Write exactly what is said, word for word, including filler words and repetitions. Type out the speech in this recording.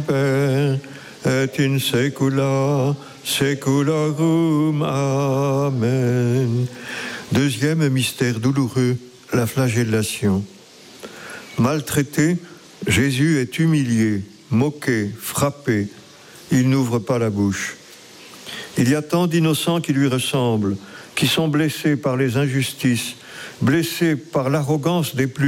semper, et in saecula saeculorum. Amen. Deuxième mystère douloureux, la flagellation. Maltraité, Jésus est humilié, moqué, frappé. Il n'ouvre pas la bouche. Il y a tant d'innocents qui lui ressemblent, qui sont blessés par les injustices, blessés par l'arrogance des plus